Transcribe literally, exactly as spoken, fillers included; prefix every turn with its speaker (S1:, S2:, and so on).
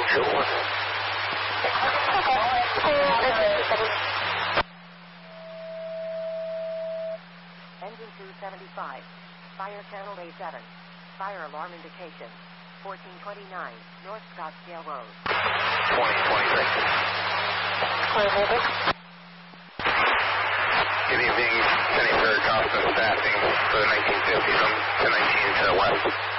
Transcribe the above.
S1: two one.
S2: Engine two seventy-five. Fire channel A seven. Fire alarm indication. fourteen twenty-nine North Scottsdale Road.
S1: twenty twenty-six. Good evening, Kenny Fair Costa staffing for the nineteen fifty from the nineteen to the west.